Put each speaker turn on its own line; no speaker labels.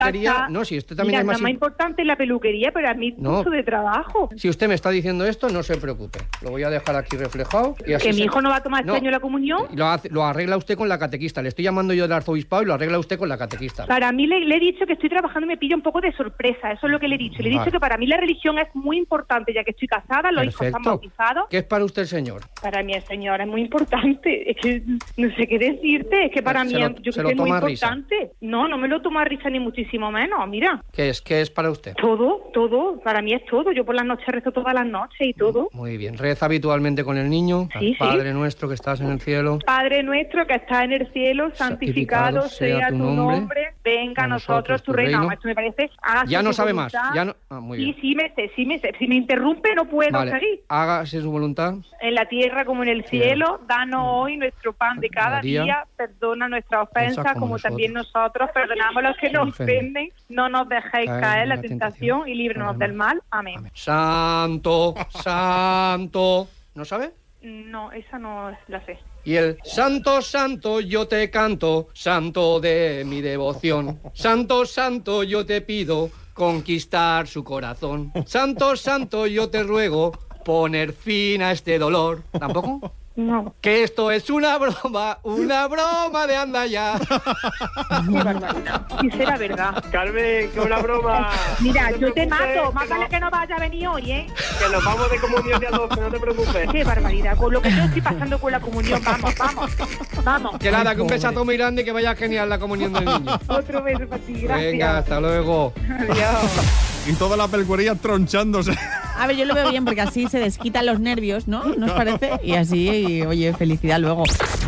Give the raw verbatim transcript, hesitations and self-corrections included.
Peluquería, no, si usted también
Mira,
es más...
lo más importante es la peluquería, pero a mí
No.
mucho de trabajo.
Si usted me está diciendo esto, no se preocupe. Lo voy a dejar aquí reflejado. Y así
¿Que mi
se-
hijo no va a tomar
No.
este año la comunión?
Lo, hace- lo arregla usted con la catequista. Le estoy llamando yo del arzobispado y lo arregla usted con la catequista.
Para mí le, le he dicho que estoy trabajando y me pilla un poco de sorpresa, eso es lo que le he dicho. Le he
Vale.
dicho que para mí la religión es muy importante, ya que estoy casada, los hijos están bautizados.
¿Qué es para usted el Señor?
Para mí el Señor es muy importante, es que no sé qué decirte, es que para
Se
mí
lo-
es, yo
se
creo
lo
que es muy
toma a risa.
importante. No, no me lo tomo a risa ni muchísimo menos, mira.
¿Qué es? ¿Qué es para usted?
Todo, todo, para mí es todo. Yo por las noches rezo todas las noches y todo.
Muy bien. ¿Reza habitualmente con el niño?
Sí, sí.
Padre nuestro que estás en el cielo.
Padre nuestro que está en el cielo, santificado sea tu nombre, venga a nosotros tu reino. Esto me parece... hágase
Ya no
tu
sabe más.
voluntad.
Ya no... Ah, muy bien.
Sí, sí me sé, sí me sé. Si me interrumpe no puedo
Vale.
seguir.
Hágase su voluntad.
En la tierra como en el cielo, danos hoy nuestro pan de cada
María,
día, perdona nuestras ofensas
como
como
nosotros.
también nosotros perdonamos a los que nos
ofenden.
ofenden, no nos dejéis caer en la tentación y líbranos del mal. Amén.
Amén. Santo, santo. ¿No sabe?
No, esa no la sé.
Y el santo, santo, yo te canto, santo de mi devoción. Santo, santo, yo te pido conquistar su corazón. Santo, santo, yo te ruego poner fin a este dolor. ¿Tampoco?
No.
Que esto es una broma, una broma de anda ya.
Qué barbaridad. Si será verdad.
Carmen, que una broma.
Mira,
No te
yo te
preocupes,
mato. Más
que
vale
no-
que no vaya a venir hoy, ¿eh?
Que nos vamos de comunión de a doce, no te preocupes.
Qué barbaridad. Con lo que yo estoy pasando con la comunión. Vamos, vamos. Vamos.
Que nada, que un besazo muy grande y que vaya genial la comunión del niño.
Otro beso para ti. Gracias.
Venga, hasta luego.
Adiós.
Y toda la peluquería tronchándose.
A ver, yo lo veo bien porque así se desquitan los nervios, ¿no? ¿Nos parece? Y así, y, oye, felicidad luego.